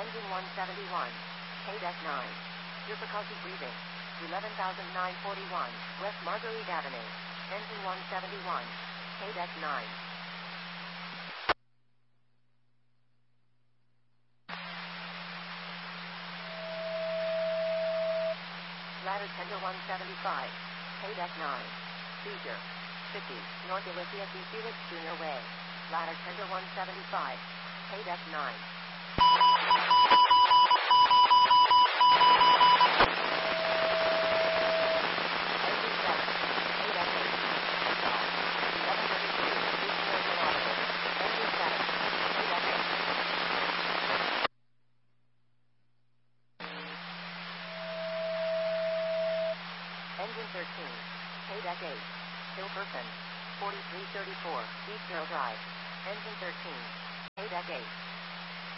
Engine 171. K-Deck 9. Difficulty breathing. 11,941. West Marguerite Avenue. Engine 171. K-Deck 9. Ladder Tender 175. K-Deck 9. Seizure. 50. North Alicia C. Felix Jr. Way. Ladder Tender 175. K-Deck 9. Engine 13. K-Deck 8. Hilperson. 4334. East Hill Drive. Engine 13. K-Deck 8.